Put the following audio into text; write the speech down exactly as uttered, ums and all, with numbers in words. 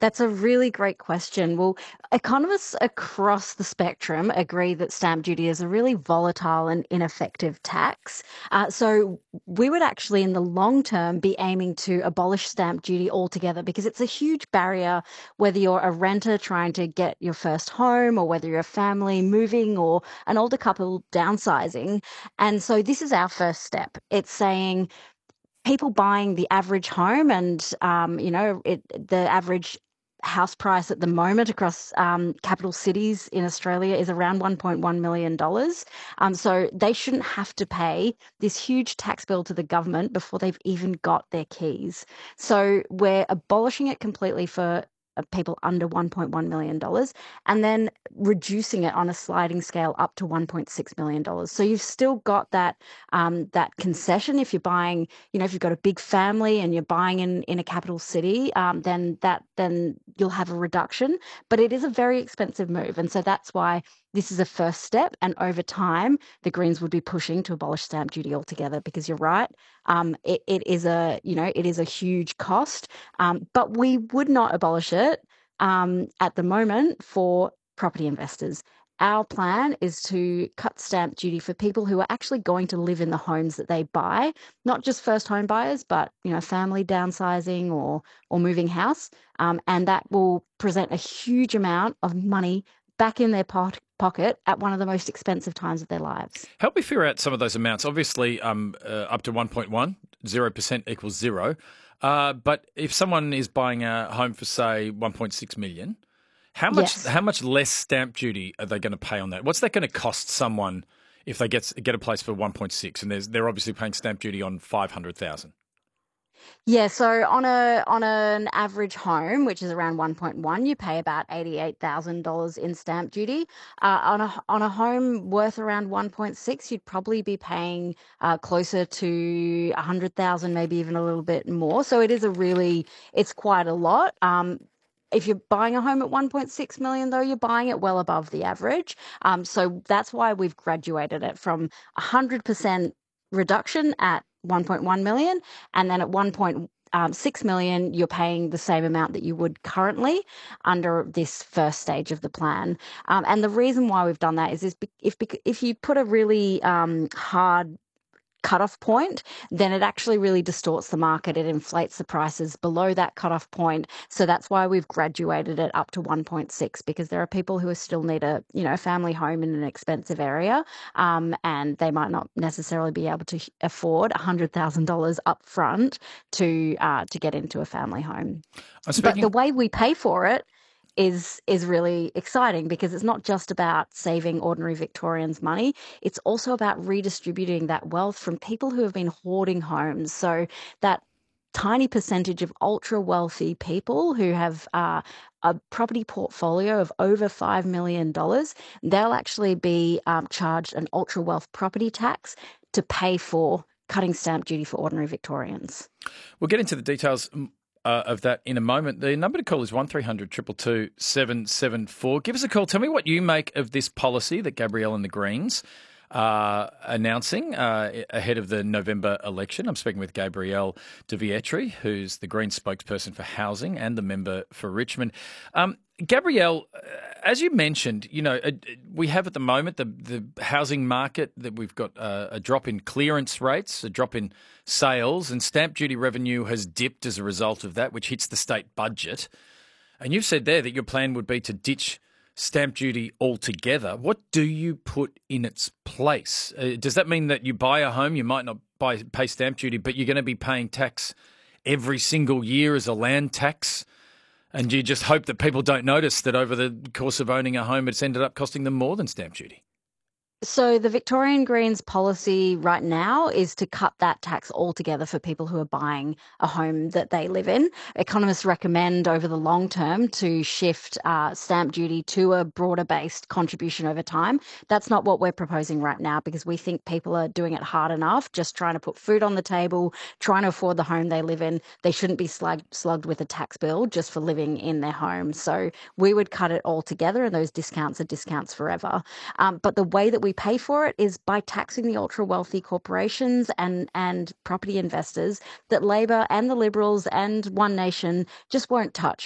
That's a really great question. Well, economists across the spectrum agree that stamp duty is a really volatile and ineffective tax. Uh, so we would actually, in the long term, be aiming to abolish stamp duty altogether because it's a huge barrier, whether you're a renter trying to get your first home or whether you're a family moving or an older couple downsizing. And so this is our first step. It's saying people buying the average home and um, you know it, the average house price at the moment across um, capital cities in Australia is around one point one million dollars. Um, so they shouldn't have to pay this huge tax bill to the government before they've even got their keys. So we're abolishing it completely for uh, people under one point one million dollars and then reducing it on a sliding scale up to one point six million dollars. So you've still got that um, that concession if you're buying, you know, if you've got a big family and you're buying in in a capital city, um, then that then you'll have a reduction. But it is a very expensive move, and so that's why this is a first step. And over time, the Greens would be pushing to abolish stamp duty altogether because you're right, um, it, it is a you know it is a huge cost, um, but we would not abolish it um, at the moment for property investors. Our plan is to cut stamp duty for people who are actually going to live in the homes that they buy, not just first home buyers, but you know, family downsizing or or moving house, um, and that will present a huge amount of money back in their pot- pocket at one of the most expensive times of their lives. Help me figure out some of those amounts. Obviously, um, uh, up to one point one, zero percent equals zero. Uh, but if someone is buying a home for, say, one point six million, how much Yes. how much less stamp duty are they going to pay on that? What's that going to cost someone if they get get a place for one point six and there's, they're obviously paying stamp duty on five hundred thousand? Yeah, so on a on an average home, which is around one point one, you pay about eighty-eight thousand dollars in stamp duty. Uh, on a on a home worth around one point six, you'd probably be paying uh, closer to one hundred thousand, maybe even a little bit more. So it is a really, it's quite a lot. Um, if you're buying a home at one point six million, though, you're buying it well above the average. Um, so that's why we've graduated it from one hundred percent reduction at one point one million, and then at one point six million, you're paying the same amount that you would currently under this first stage of the plan. Um, and the reason why we've done that is, is if if you put a really um, hard cutoff point, then it actually really distorts the market. It inflates the prices below that cutoff point. So that's why we've graduated it up to one point six, because there are people who still need a, you know, family home in an expensive area, um, and they might not necessarily be able to afford one hundred thousand dollars up front to uh, to get into a family home. I'm But the speaking. way we pay for it is is really exciting because it's not just about saving ordinary Victorians money. It's also about redistributing that wealth from people who have been hoarding homes. So that tiny percentage of ultra wealthy people who have uh, a property portfolio of over five million dollars, they'll actually be um, charged an ultra wealth property tax to pay for cutting stamp duty for ordinary Victorians. We'll get into the details mm, uh, of that in a moment. The number to call is one three hundred two two two seven seven four. Give us a call. Tell me what you make of this policy that Gabrielle and the Greens are announcing uh, ahead of the November election. I'm speaking with Gabrielle de Vietri, who's the Greens spokesperson for housing and the member for Richmond. Um, Gabrielle, uh, as you mentioned, you know, uh, we have at the moment the, the housing market that we've got uh, a drop in clearance rates, a drop in sales, and stamp duty revenue has dipped as a result of that, which hits the state budget. And you've said there that your plan would be to ditch stamp duty altogether. What do you put in its place? Uh, does that mean that you buy a home, you might not buy pay stamp duty, but you're going to be paying tax every single year as a land tax? And you just hope that people don't notice that over the course of owning a home, it's ended up costing them more than stamp duty? So the Victorian Greens policy right now is to cut that tax altogether for people who are buying a home that they live in. Economists recommend over the long term to shift uh, stamp duty to a broader based contribution over time. That's not what we're proposing right now because we think people are doing it hard enough, just trying to put food on the table, trying to afford the home they live in. They shouldn't be slugged, slugged with a tax bill just for living in their home. So we would cut it all together, and those discounts are discounts forever. Um, but the way that we pay for it is by taxing the ultra wealthy corporations and, and property investors that Labor and the Liberals and One Nation just won't touch